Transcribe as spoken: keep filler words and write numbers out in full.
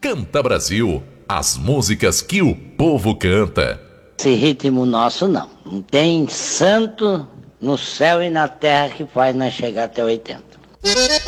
Canta Brasil, as músicas que o povo canta. Esse ritmo nosso não. Não tem santo no céu e na terra que faz nós chegar até oitenta.